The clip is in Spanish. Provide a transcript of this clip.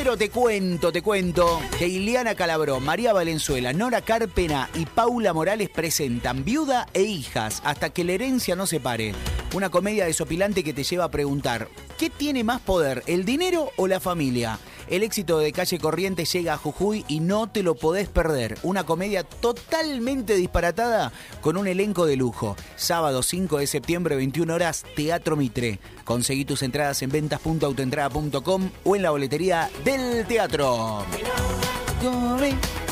Pero te cuento que Ileana Calabró, María Valenzuela, Nora Carpena y Paula Morales presentan Viuda e Hijas hasta que la herencia no se pare. Una comedia desopilante que te lleva a preguntar, ¿qué tiene más poder, el dinero o la familia? El éxito de Calle Corrientes llega a Jujuy y no te lo podés perder. Una comedia totalmente disparatada con un elenco de lujo. Sábado 5 de septiembre, 21 horas, Teatro Mitre. Conseguí tus entradas en ventas.autoentrada.com o en la boletería del teatro.